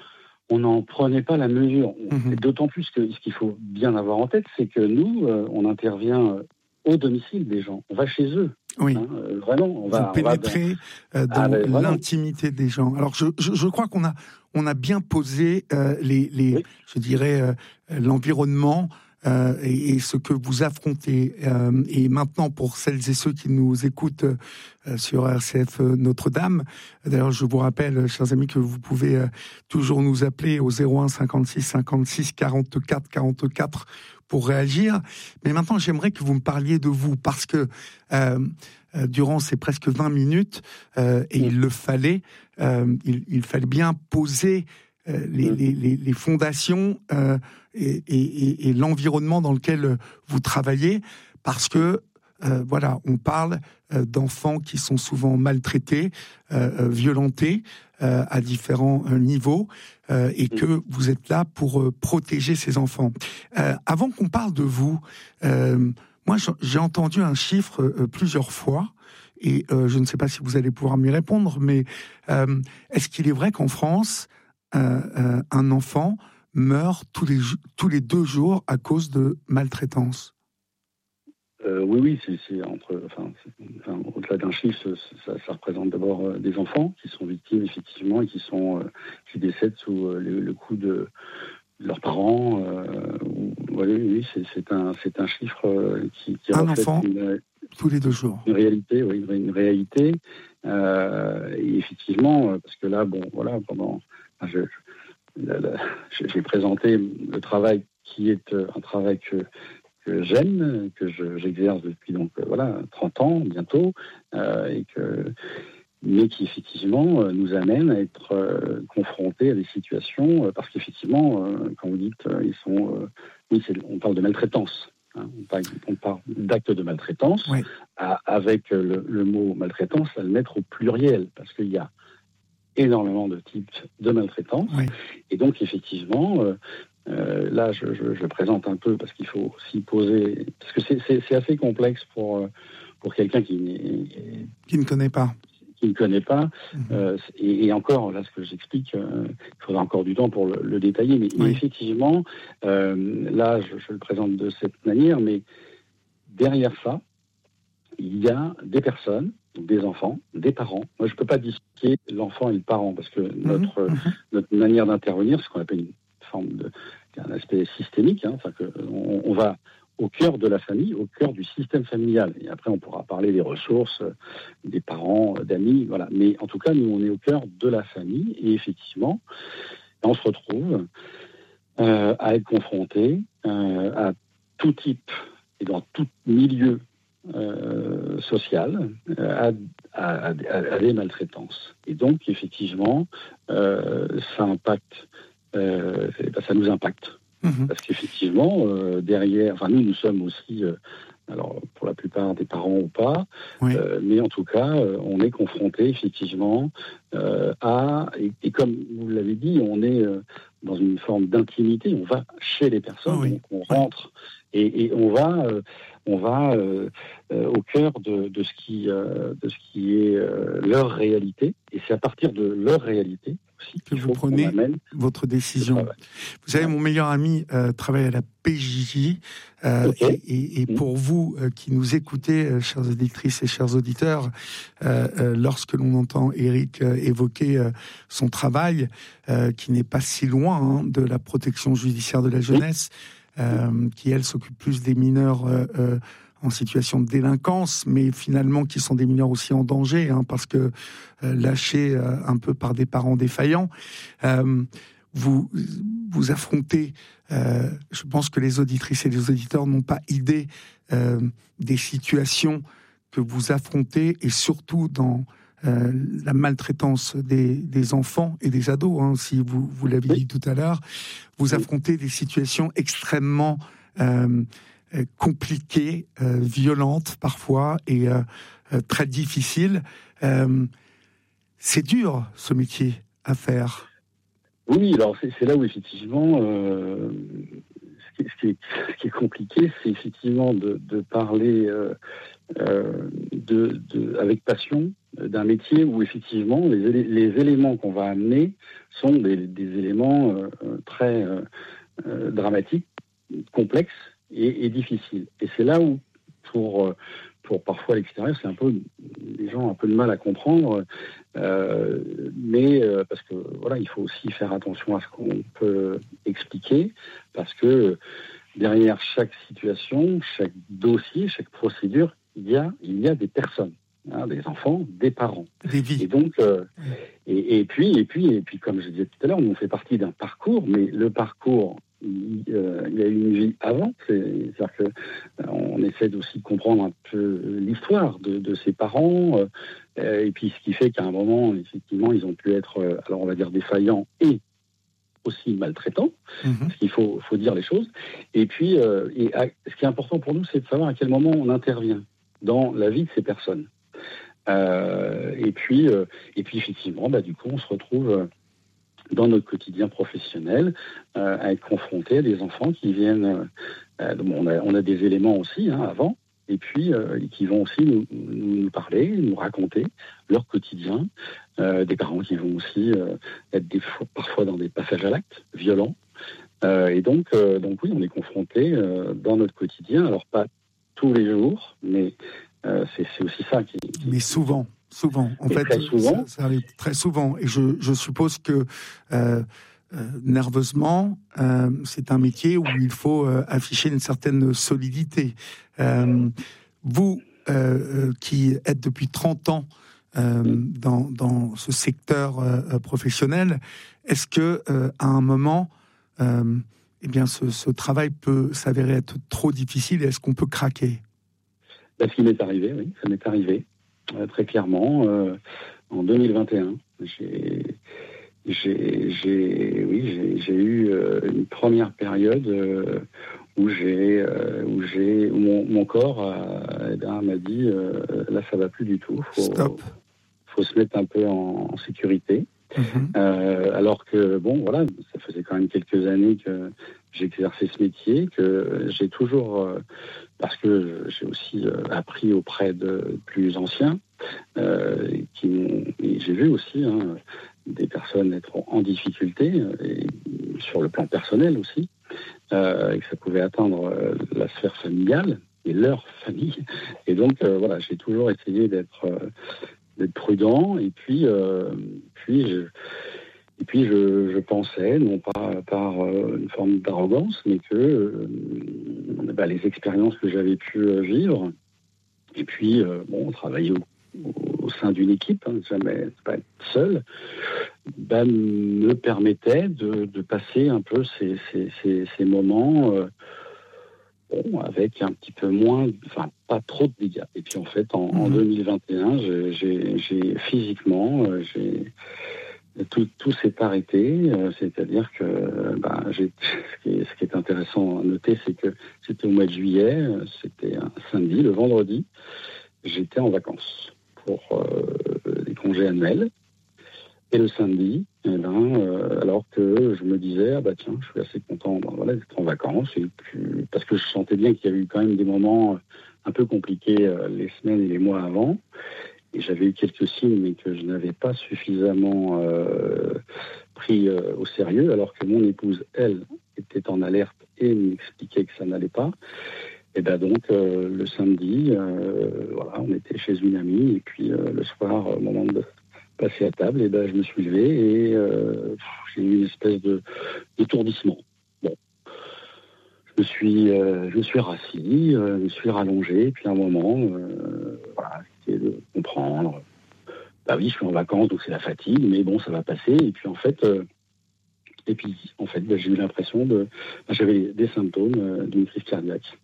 on n'en prenait pas la mesure. Mm-hmm. D'autant plus que ce qu'il faut bien avoir en tête, c'est que nous, euh, on intervient au domicile des gens. On va chez eux. Oui. Hein, euh, vraiment, on va. Vous pénétrez dans, dans ah, ben, l'intimité des gens. Alors, je, je, je crois qu'on a, on a bien posé euh, les, les oui. je dirais, euh, l'environnement. Euh, et, et ce que vous affrontez. Euh, et maintenant, pour celles et ceux qui nous écoutent euh, sur R C F Notre-Dame, d'ailleurs, je vous rappelle, chers amis, que vous pouvez euh, toujours nous appeler au zéro un cinquante-six cinquante-six quarante-quatre quarante-quatre pour réagir. Mais maintenant, j'aimerais que vous me parliez de vous, parce que euh, euh, durant ces presque vingt minutes, euh, et il le fallait, euh, il, il fallait bien poser les, les, les, les fondations euh, et, et, et l'environnement dans lequel vous travaillez, parce que euh, voilà, on parle euh, d'enfants qui sont souvent maltraités, euh, violentés euh, à différents euh, niveaux, euh, et que vous êtes là pour euh, protéger ces enfants. Euh, avant qu'on parle de vous, euh, moi j'ai entendu un chiffre euh, plusieurs fois. Et euh, je ne sais pas si vous allez pouvoir m'y répondre, mais euh, est-ce qu'il est vrai qu'en France, euh, euh, un enfant meurt tous les, tous les deux jours à cause de maltraitance ? euh, Oui, oui, c'est, c'est entre, enfin, c'est, enfin, au-delà d'un chiffre, ça, ça représente d'abord euh, des enfants qui sont victimes effectivement et qui sont, euh, qui décèdent sous euh, le, le coup de, de leurs parents. Euh, ou, oui, oui, c'est, c'est un, c'est un chiffre euh, qui, qui un reflète enfant une, tous les deux jours. Une réalité, oui, une réalité. Euh, et effectivement, parce que là, bon, voilà, pendant, je, je, la, la, j'ai présenté le travail qui est un travail que, que j'aime, que je, j'exerce depuis donc voilà trente ans bientôt, euh, et que, mais qui effectivement nous amène à être euh, confrontés à des situations, euh, parce qu'effectivement, euh, quand vous dites, euh, ils sont, euh, oui, c'est, on parle de maltraitance. Hein, on, parle, on parle d'actes de maltraitance, oui. à, avec le, le mot maltraitance, à le mettre au pluriel, parce qu'il y a énormément de types de maltraitance. Oui. Et donc, effectivement, euh, euh, là, je, je, je présente un peu, parce qu'il faut s'y poser, parce que c'est, c'est, c'est assez complexe pour, pour quelqu'un qui, n'est, qui ne connaît pas. Qui ne connaît pas. Mmh. Euh, et, et encore, là, ce que j'explique, euh, il faudra encore du temps pour le, le détailler, mais, oui. mais effectivement, euh, là, je, je le présente de cette manière, mais derrière ça, il y a des personnes, des enfants, des parents. Moi, je ne peux pas dissocier l'enfant et le parent, parce que notre, mmh. notre manière d'intervenir, c'est ce qu'on appelle une forme de, un aspect systémique, hein, enfin que on, on va au cœur de la famille, au cœur du système familial. Et après, on pourra parler des ressources, des parents, d'amis, voilà. Mais en tout cas, nous, on est au cœur de la famille. Et effectivement, on se retrouve euh, à être confronté euh, à tout type et dans tout milieu euh, social à, à, à, à des maltraitances. Et donc, effectivement, euh, ça impacte, euh, ben, ça nous impacte. Mmh. Parce qu'effectivement, euh, derrière, enfin nous, nous sommes aussi, euh, alors pour la plupart des parents ou pas, oui. euh, mais en tout cas, euh, on est confronté effectivement euh, à, et, et comme vous l'avez dit, on est euh, dans une forme d'intimité, on va chez les personnes, oui. donc on rentre et, et on va, euh, on va euh, euh, au cœur de, de, ce qui, euh, de ce qui est euh, leur réalité, et c'est à partir de leur réalité que vous prenez votre décision. Vous savez, mon meilleur ami euh, travaille à la P J J, euh, okay. et, et, et pour vous euh, qui nous écoutez, euh, chères auditrices et chers auditeurs, euh, euh, lorsque l'on entend Éric euh, évoquer euh, son travail, euh, qui n'est pas si loin hein, de la protection judiciaire de la jeunesse, euh, qui elle s'occupe plus des mineurs euh, euh, en situation de délinquance, mais finalement qui sont des mineurs aussi en danger, hein, parce que euh, lâchés euh, un peu par des parents défaillants, euh, vous vous affrontez. Euh, je pense que les auditrices et les auditeurs n'ont pas idée euh, des situations que vous affrontez, et surtout dans euh, la maltraitance des, des enfants et des ados. Hein, si vous vous l'avez dit tout à l'heure, vous affrontez des situations extrêmement euh, compliquées, euh, violentes parfois, et euh, euh, très difficiles. Euh, c'est dur, ce métier à faire. Oui, alors c'est, c'est là où effectivement, euh, ce, qui, ce, qui est, ce qui est compliqué, c'est effectivement de, de parler euh, euh, de, de, avec passion d'un métier où effectivement les, élé- les éléments qu'on va amener sont des, des éléments euh, très euh, euh, dramatiques, complexes, Et, et difficile. Et c'est là où, pour, pour parfois l'extérieur, c'est un peu, les gens ont un peu de mal à comprendre, euh, mais euh, parce que voilà, il faut aussi faire attention à ce qu'on peut expliquer, parce que derrière chaque situation, chaque dossier, chaque procédure, il y a, il y a des personnes, hein, des enfants, des parents, des vies. Et donc, euh, et, et puis, et puis, et puis, comme je disais tout à l'heure, on fait partie d'un parcours, mais le parcours Il, euh, il y a eu une vie avant, c'est, c'est-à-dire que euh, on essaie aussi de comprendre un peu l'histoire de, de ses parents, euh, et puis ce qui fait qu'à un moment, effectivement, ils ont pu être, euh, alors on va dire défaillants et aussi maltraitants, Mmh. parce qu'il faut, faut dire les choses. Et puis, euh, et à, ce qui est important pour nous, c'est de savoir à quel moment on intervient dans la vie de ces personnes. Euh, et puis, euh, et puis effectivement, bah, du coup, on se retrouve euh, dans notre quotidien professionnel euh, à être confronté à des enfants qui viennent. Euh, bon, on a, on a des éléments aussi hein, avant. Et puis, euh, qui vont aussi nous, nous, nous parler, nous raconter leur quotidien. Euh, des parents qui vont aussi euh, être des fois, parfois dans des passages à l'acte violents. Euh, et donc, euh, donc, oui, on est confronté euh, dans notre quotidien. Alors, pas tous les jours, mais euh, c'est, c'est aussi ça qui... qui... Mais souvent, souvent. En et fait, très souvent. Ça, ça arrive très souvent. Et je, je suppose que... Euh, Euh, nerveusement, euh, c'est un métier où il faut euh, afficher une certaine solidité. Euh, vous, euh, euh, qui êtes depuis trente ans euh, dans, dans ce secteur euh, professionnel, est-ce que euh, à un moment, euh, eh bien, ce, ce travail peut s'avérer être trop difficile et est-ce qu'on peut craquer ? Ben, ce qui m'est arrivé, oui, ça m'est arrivé euh, très clairement euh, en deux mille vingt et un. J'ai J'ai, j'ai, oui, j'ai, j'ai eu euh, une première période euh, où j'ai, euh, où j'ai, où mon, mon corps a, eh bien, m'a dit euh, là ça va plus du tout. Faut, Stop. Faut se mettre un peu en, en sécurité. Mmh. Euh, alors que bon, voilà, ça faisait quand même quelques années que j'exerçais ce métier, que j'ai toujours, euh, parce que j'ai aussi euh, appris auprès de plus anciens, euh, qui m'ont, et j'ai vu aussi. Hein, des personnes être en difficulté, et sur le plan personnel aussi, euh, et que ça pouvait atteindre euh, la sphère familiale et leur famille. Et donc, euh, voilà, j'ai toujours essayé d'être, euh, d'être prudent, et puis, euh, puis, je, et puis je, je pensais, non pas par euh, une forme d'arrogance, mais que euh, bah, les expériences que j'avais pu euh, vivre, et puis, euh, bon, travailler au au sein d'une équipe, hein, jamais pas être seul, bah, me permettait de, de passer un peu ces, ces, ces, ces moments euh, bon, avec un petit peu moins, enfin pas trop de dégâts. Et puis en fait, en, mmh. en deux mille vingt et un, j'ai, j'ai, j'ai physiquement, euh, j'ai, tout, tout s'est arrêté, euh, c'est-à-dire que bah, j'ai, ce, qui est, ce qui est intéressant à noter, c'est que c'était au mois de juillet, c'était un samedi, le vendredi, j'étais en vacances pour euh, des congés annuels. Et le samedi, eh ben, euh, alors que je me disais, ah bah tiens, je suis assez content ben, voilà, d'être en vacances, et puis, parce que je sentais bien qu'il y avait eu quand même des moments un peu compliqués euh, les semaines et les mois avant, et j'avais eu quelques signes, mais que je n'avais pas suffisamment euh, pris euh, au sérieux, alors que mon épouse, elle, était en alerte et m'expliquait que ça n'allait pas. Et ben donc euh, le samedi, euh, voilà, on était chez une amie et puis euh, le soir, au moment de passer à table, et ben je me suis levé et euh, j'ai eu une espèce de d'étourdissement. Bon, je me suis, euh, je me suis rassis, euh, je me suis rallongé, et puis à un moment, euh, voilà, c'était de comprendre. Bah oui, je suis en vacances, donc c'est la fatigue, mais bon, ça va passer. Et puis en fait, euh, et puis en fait, bah, j'ai eu l'impression de, bah, j'avais des symptômes euh, d'une crise cardiaque.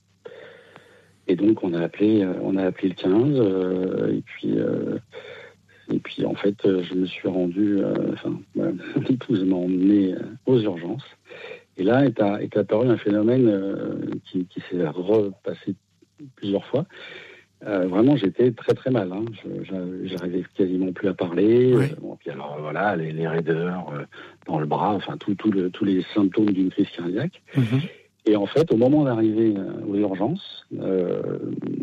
Et donc on a appelé, euh, on a appelé le quinze, euh, et puis, euh, et puis en fait, je me suis rendu, euh, enfin, mon épouse m'a emmené euh, aux urgences. Et là est, à, est apparu un phénomène euh, qui, qui s'est repassé plusieurs fois. Euh, vraiment, j'étais très très mal. Hein. Je, j'arrivais quasiment plus à parler. Oui. Euh, bon, puis alors voilà, les, les raideurs euh, dans le bras, enfin tout, tout le, tous les symptômes d'une crise cardiaque. Mmh. Et en fait, au moment d'arriver aux urgences, euh,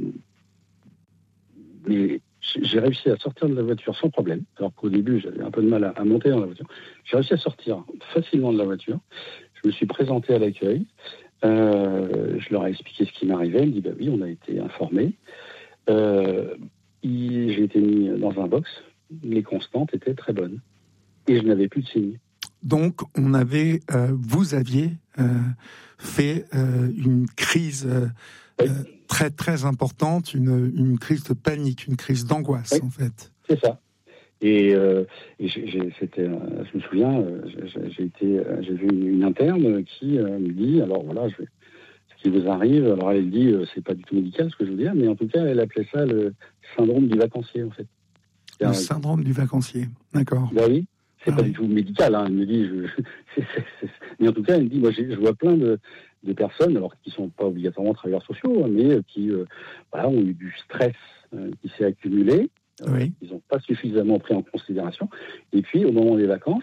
mais j'ai réussi à sortir de la voiture sans problème, alors qu'au début, j'avais un peu de mal à, à monter dans la voiture. J'ai réussi à sortir facilement de la voiture. Je me suis présenté à l'accueil. Euh, je leur ai expliqué ce qui m'arrivait. Ils me disent, bah oui, on a été informés. Euh, j'ai été mis dans un box. Les constantes étaient très bonnes. Et je n'avais plus de signes. Donc, on avait, euh, vous aviez euh, fait euh, une crise euh, oui. euh, très très importante, une, une crise de panique, une crise d'angoisse, oui. en fait. C'est ça. Et, euh, et j'ai, j'ai, c'était, euh, je me souviens, euh, j'ai, j'ai, été, euh, j'ai vu une, une interne qui euh, me dit, alors voilà, je vais, ce qui vous arrive, alors elle dit, euh, c'est pas du tout médical ce que je veux dire, mais en tout cas, elle appelait ça le syndrome du vacancier, en fait. Le syndrome du vacancier, d'accord. Ben oui. C'est ah pas oui. du tout médical, hein. Elle me dit, je, c'est, c'est, c'est... mais en tout cas, elle me dit, moi, j'ai, je vois plein de, de personnes, alors qui sont pas obligatoirement travailleurs sociaux, hein, mais qui, euh, voilà, ont eu du stress euh, qui s'est accumulé, euh, Oui. ils n'ont pas suffisamment pris en considération, et puis au moment des vacances,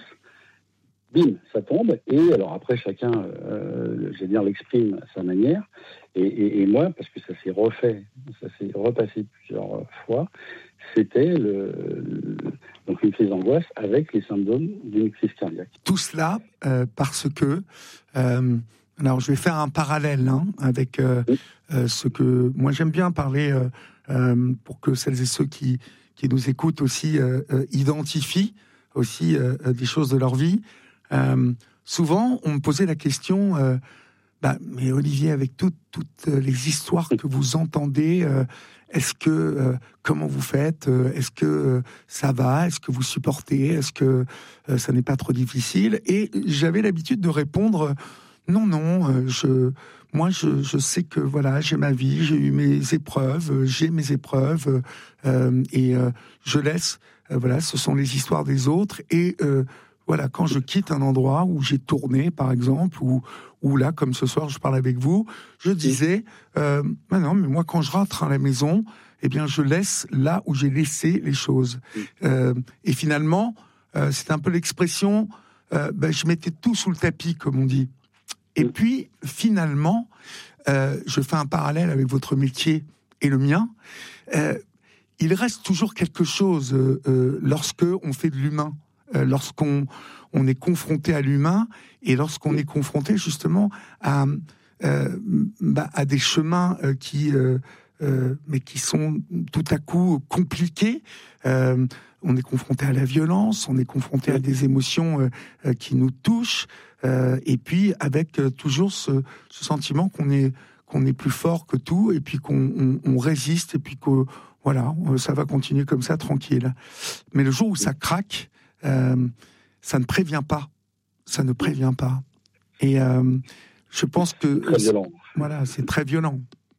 bim, ça tombe, et alors après, chacun, euh, je vais dire, l'exprime à sa manière, et, et, et moi, parce que ça s'est refait, ça s'est repassé plusieurs fois, c'était le, le, donc une crise d'angoisse avec les symptômes d'une crise cardiaque. Tout cela euh, parce que, euh, alors je vais faire un parallèle hein, avec euh, Oui. euh, ce que moi j'aime bien parler euh, euh, pour que celles et ceux qui qui nous écoutent aussi euh, euh, identifient aussi euh, des choses de leur vie. Euh, souvent, on me posait la question. Euh, Bah, mais Olivier, avec toutes, toutes les histoires que vous entendez, euh, est-ce que euh, comment vous faites euh, Est-ce que euh, ça va Est-ce que vous supportez Est-ce que euh, ça n'est pas trop difficile? Et j'avais l'habitude de répondre non, non. Euh, je, moi, je, je sais que voilà, j'ai ma vie, j'ai eu mes épreuves, euh, j'ai mes épreuves, euh, et euh, je laisse. Euh, voilà, ce sont les histoires des autres et euh, voilà, quand je quitte un endroit où j'ai tourné, par exemple, ou ou là, comme ce soir, je parle avec vous, je disais, euh, bah non, mais moi, quand je rentre à la maison, eh bien, je laisse là où j'ai laissé les choses. Euh, et finalement, euh, c'est un peu l'expression, euh, bah, je mettais tout sous le tapis, comme on dit. Et puis, finalement, euh, je fais un parallèle avec votre métier et le mien. Euh, il reste toujours quelque chose euh, euh, lorsque on fait de l'humain. Euh, lorsqu'on on est confronté à l'humain et lorsqu'on est confronté justement à, euh, bah, à des chemins euh, qui, euh, euh, mais qui sont tout à coup compliqués. Euh, on est confronté à la violence, on est confronté à des émotions euh, euh, qui nous touchent, euh, et puis avec euh, toujours ce, ce sentiment qu'on est qu'on est plus fort que tout, et puis qu'on on, on résiste, et puis que voilà, ça va continuer comme ça tranquille. Mais le jour où ça craque, Euh, ça ne prévient pas, ça ne prévient pas. Et euh, je pense que Très violent. Voilà, c'est très violent.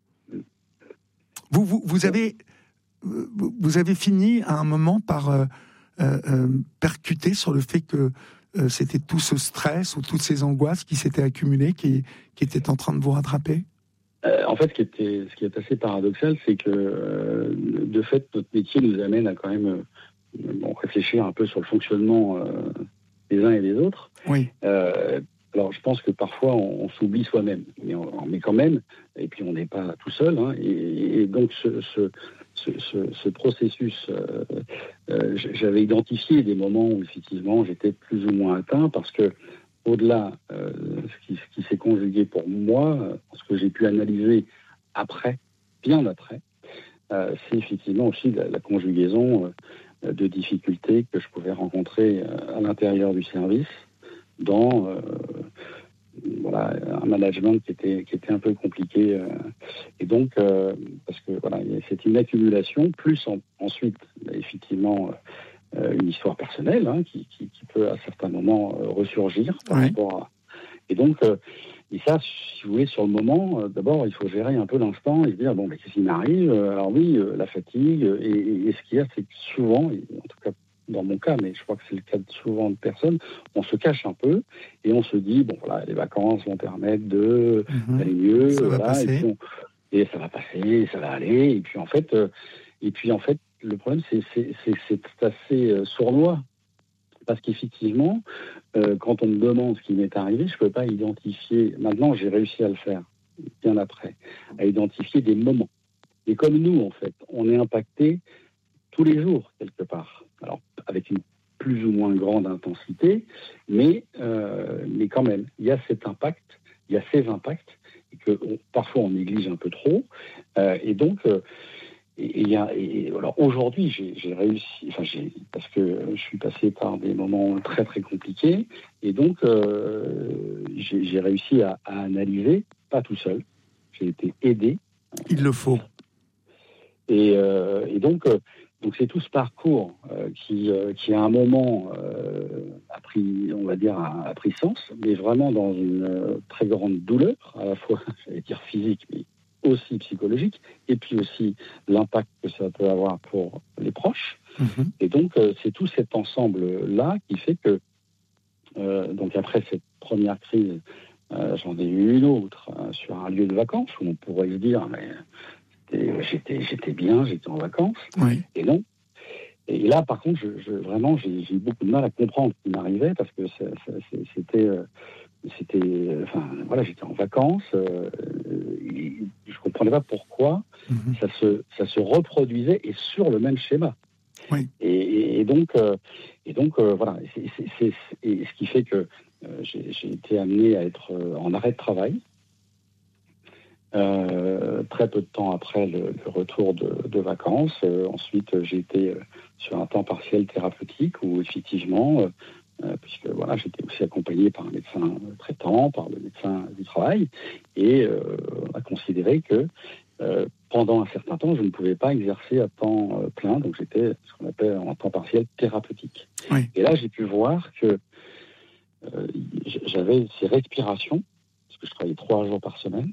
Vous, vous, vous avez, vous avez fini à un moment par euh, euh, percuter sur le fait que euh, c'était tout ce stress ou toutes ces angoisses qui s'étaient accumulées, qui, qui étaient en train de vous rattraper. Euh, en fait, ce qui, était, ce qui est assez paradoxal, c'est que euh, de fait, notre métier nous amène à quand même euh, bon, réfléchir un peu sur le fonctionnement euh, des uns et des autres. Oui. Euh, alors, je pense que parfois, on, on s'oublie soi-même, mais, on, mais quand même, et puis on n'est pas tout seul. Hein, et, et donc, ce, ce, ce, ce, ce processus, euh, euh, j'avais identifié des moments où, effectivement, j'étais plus ou moins atteint, parce que, au-delà, euh, ce qui, ce qui s'est conjugué pour moi, ce que j'ai pu analyser après, bien après, euh, c'est effectivement aussi la, la conjugaison euh, de difficultés que je pouvais rencontrer euh, à l'intérieur du service, dans euh, voilà, un management qui était, qui était un peu compliqué. Euh, et donc, euh, parce que voilà, c'est une accumulation, plus en, ensuite, effectivement, euh, une histoire personnelle hein, qui, qui, qui peut à certains moments euh, ressurgir par Oui. rapport à... Et donc, euh, et ça, si vous voulez, sur le moment, euh, d'abord, il faut gérer un peu l'instant et se dire, bon, mais qu'est-ce qui m'arrive? Alors oui, euh, la fatigue, et, et, et ce qu'il y a, c'est que souvent, et en tout cas dans mon cas, mais je crois que c'est le cas de souvent de personnes, on se cache un peu et on se dit, bon, voilà, les vacances vont permettre de Mmh. d'aller mieux, Ça va voilà, passer. et, puis on- et ça va passer, ça va aller, et puis en fait, euh, et puis en fait, le problème, c'est c'est c'est c'est assez euh, sournois. Parce qu'effectivement, euh, quand on me demande ce qui m'est arrivé, je ne peux pas identifier. Maintenant, j'ai réussi à le faire, bien après, à identifier des moments. Et comme nous, en fait, on est impacté tous les jours, quelque part. Alors, avec une plus ou moins grande intensité, mais, euh, mais quand même, il y a cet impact, il y a ces impacts, et que on, parfois on néglige un peu trop. Euh, et donc, euh, Et, et, y a, et alors aujourd'hui, j'ai, j'ai réussi, enfin j'ai, parce que je suis passé par des moments très très compliqués, et donc euh, j'ai, j'ai réussi à, à analyser, pas tout seul, j'ai été aidé. Il le faut. Et, euh, et donc, euh, donc c'est tout ce parcours euh, qui, euh, qui à un moment euh, a pris, on va dire, a, a pris sens, mais vraiment dans une euh, très grande douleur, à la fois, j'allais dire physique, mais aussi psychologique, et puis aussi l'impact que ça peut avoir pour les proches. Mmh. Et donc, euh, c'est tout cet ensemble-là qui fait que, euh, donc après cette première crise, euh, j'en ai eu une autre euh, sur un lieu de vacances où on pourrait se dire, mais j'étais, j'étais, j'étais bien, j'étais en vacances. Oui. Et non. Et là, par contre, je, je, vraiment, j'ai, j'ai eu beaucoup de mal à comprendre ce qui m'arrivait parce que ça, ça, c'était, euh, c'était, euh, enfin, voilà, j'étais en vacances. Euh, et je comprenais pas pourquoi Mmh. ça se, ça se reproduisait et sur le même schéma. Oui. Et, et, et donc, euh, et donc, euh, voilà. C'est, c'est, c'est, et ce qui fait que euh, j'ai, j'ai été amené à être euh, en arrêt de travail. Euh, très peu de temps après le, le retour de, de vacances. Euh, ensuite, j'ai été euh, sur un temps partiel thérapeutique où effectivement, euh, euh, puisque voilà, j'étais aussi accompagné par un médecin traitant, par le médecin du travail, et euh, on a considéré que euh, pendant un certain temps, je ne pouvais pas exercer à temps euh, plein, donc j'étais ce qu'on appelle en temps partiel thérapeutique. Oui. Et là, j'ai pu voir que euh, j'avais ces respirations, parce que je travaillais trois jours par semaine.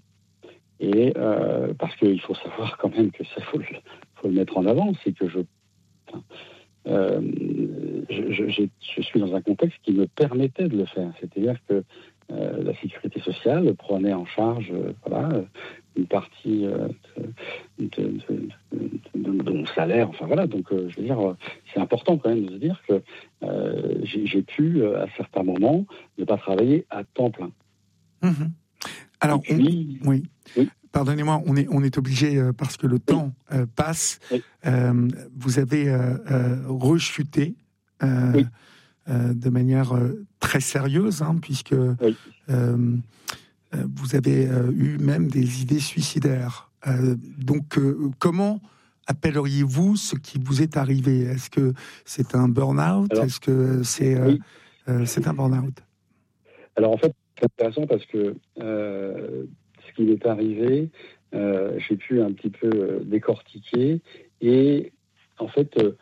Et euh, parce qu'il faut savoir quand même que ça faut le, faut le mettre en avant, c'est que je, enfin, euh, je, je, je, je suis dans un contexte qui me permettait de le faire. C'est-à-dire que euh, la sécurité sociale prenait en charge, euh, voilà, une partie euh, de, de, de, de, de mon salaire. Enfin voilà, donc euh, je veux dire, c'est important quand même de se dire que euh, j'ai, j'ai pu à certains moments ne pas travailler à temps plein. Mmh. Alors, puis, on, oui. oui. Pardonnez-moi, on est, on est obligé, euh, parce que le oui. temps euh, passe. Oui. Euh, vous avez euh, euh, rechuté euh, oui. euh, de manière euh, très sérieuse, hein, puisque oui. euh, vous avez euh, eu même des idées suicidaires. Euh, donc, euh, comment appelleriez-vous ce qui vous est arrivé ? Est-ce que c'est un burn-out ? Alors, Est-ce que c'est, euh, oui. euh, c'est un burn-out ? Alors, en fait, c'est intéressant parce que euh, ce qui m'est arrivé, euh, j'ai pu un petit peu euh, décortiquer. Et en fait, euh,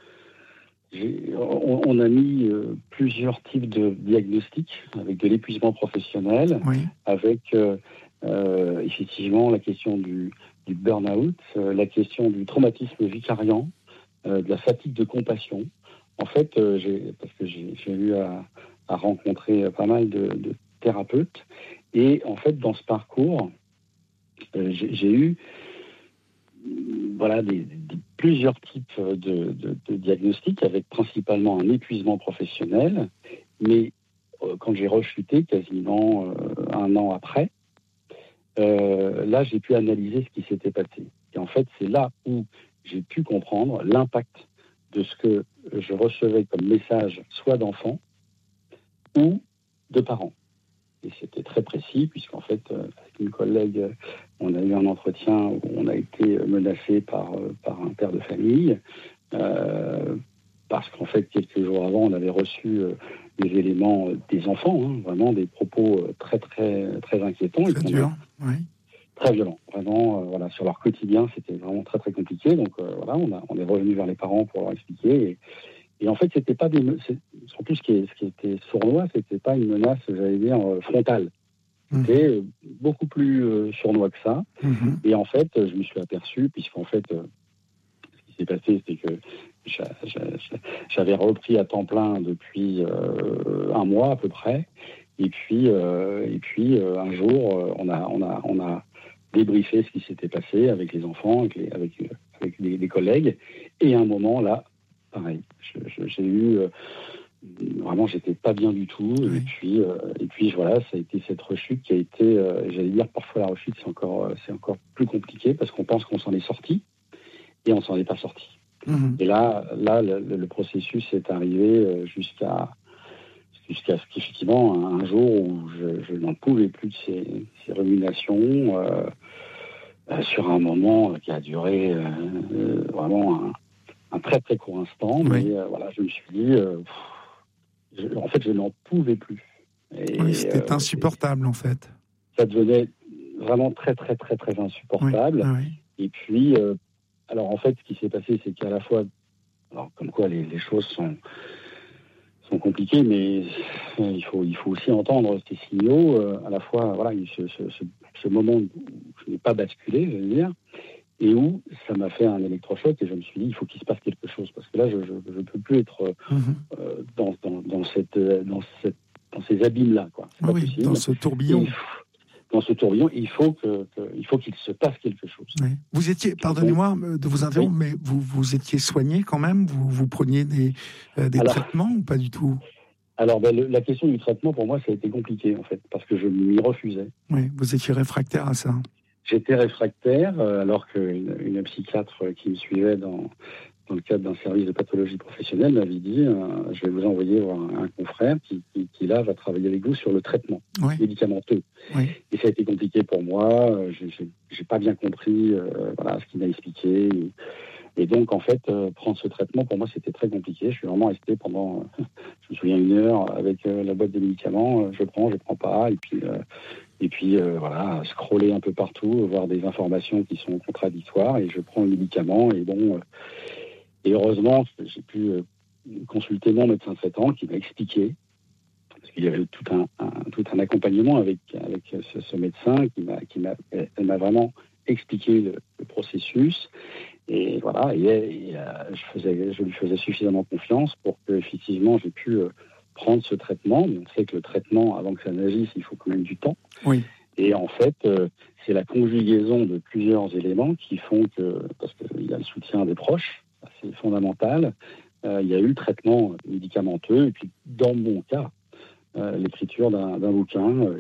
j'ai, on, on a mis euh, plusieurs types de diagnostics avec de l'épuisement professionnel, oui. avec euh, euh, effectivement la question du, du burn-out, euh, la question du traumatisme vicariant, euh, de la fatigue de compassion. En fait, euh, j'ai, parce que j'ai, j'ai eu à, à rencontrer pas mal de, de thérapeute. Et en fait, dans ce parcours, euh, j'ai, j'ai eu voilà, des, des, plusieurs types de, de, de diagnostics, avec principalement un épuisement professionnel. Mais euh, quand j'ai rechuté, quasiment euh, un an après, euh, là, j'ai pu analyser ce qui s'était passé. Et en fait, c'est là où j'ai pu comprendre l'impact de ce que je recevais comme message, soit d'enfants ou de parents. Et c'était très précis, puisqu'en fait, euh, avec une collègue, on a eu un entretien où on a été menacé par, euh, par un père de famille, euh, parce qu'en fait, quelques jours avant, on avait reçu euh, des éléments euh, des enfants, hein, vraiment des propos euh, très, très, très inquiétants. Très dur, oui. Très violents, vraiment, euh, voilà, sur leur quotidien, c'était vraiment très, très compliqué. Donc euh, voilà, on, a, on est revenu vers les parents pour leur expliquer. Et, Et en fait, c'était pas des, en plus, ce qui, est, ce qui était sournois, c'était pas une menace, j'allais dire, frontale. C'était mmh. beaucoup plus euh, sournois que ça. Mmh. Et en fait, je me suis aperçu, puisqu'en fait, euh, ce qui s'est passé, c'est que j'avais repris à temps plein depuis euh, un mois à peu près. Et puis, euh, et puis euh, un jour, on a, on a, on a débriefé ce qui s'était passé avec les enfants, avec, les, avec, avec les, les collègues. Et à un moment, là, pareil, je, je, j'ai eu euh, vraiment, j'étais pas bien du tout. Oui. Et puis, euh, et puis voilà, ça a été cette rechute qui a été, euh, j'allais dire, parfois la rechute c'est encore, euh, c'est encore plus compliqué parce qu'on pense qu'on s'en est sorti et on s'en est pas sorti. Mmh. Et là, là, le, le processus est arrivé jusqu'à, jusqu'à ce qu'effectivement un jour où je, je n'en pouvais plus de ces, ces ruminations euh, euh, sur un moment qui a duré euh, euh, vraiment un un très très court instant, mais oui. euh, voilà, je me suis dit, euh, pff, je, en fait, je n'en pouvais plus. Et, oui, c'était euh, insupportable, en fait. Ça devenait vraiment très très très très insupportable. Oui. Oui. Et puis, euh, alors en fait, ce qui s'est passé, c'est qu'à la fois, alors comme quoi les, les choses sont sont compliquées, mais il faut il faut aussi entendre ces signaux. Euh, à la fois, voilà, ce, ce, ce, ce moment où je n'ai pas basculé, je veux dire. et où ça m'a fait un électrochoc et je me suis dit il faut qu'il se passe quelque chose parce que là je ne peux plus être euh, mmh. euh, dans, dans, dans, cette, dans, cette, dans ces abîmes-là. Quoi. C'est oui, dans ce tourbillon. Et, dans ce tourbillon, il faut, que, que, il faut qu'il se passe quelque chose. Oui. Vous étiez, pardonnez-moi de vous interrompre, oui. mais vous, vous étiez soigné quand même? Vous, vous preniez des, euh, des alors, traitements ou pas du tout? Alors, ben, le, la question du traitement, pour moi, ça a été compliqué, en fait, parce que je m'y refusais. Oui, vous étiez réfractaire à ça? J'étais réfractaire, euh, alors qu'une une psychiatre qui me suivait dans... dans le cadre d'un service de pathologie professionnelle, m'avait dit euh, je vais vous envoyer voir un, un confrère qui, qui, qui, là, va travailler avec vous sur le traitement oui. médicamenteux. Oui. Et ça a été compliqué pour moi. Euh, j'ai, j'ai pas bien compris euh, voilà, ce qu'il m'a expliqué. Et, et donc, en fait, euh, prendre ce traitement, pour moi, c'était très compliqué. Je suis vraiment resté pendant, euh, je me souviens, une heure avec euh, la boîte de médicaments. Euh, je prends, je prends pas. Et puis... Euh, Et puis, euh, voilà, scroller un peu partout, voir des informations qui sont contradictoires. Et je prends le médicament. Et bon, euh, et heureusement, j'ai pu euh, consulter mon médecin traitant qui m'a expliqué, parce qu'il y avait tout un, un, tout un accompagnement avec, avec ce, ce médecin qui m'a, qui m'a, elle m'a vraiment expliqué le, le processus. Et voilà, et, et euh, je, faisais, je lui faisais suffisamment confiance pour que, effectivement, j'ai pu euh, prendre ce traitement. Mais on sait que le traitement, avant que ça n'agisse, il faut quand même du temps. Oui. Et en fait, euh, c'est la conjugaison de plusieurs éléments qui font que, parce qu'il y a le soutien des proches, c'est fondamental, euh, il y a eu le traitement médicamenteux, et puis dans mon cas, euh, l'écriture d'un, d'un bouquin euh,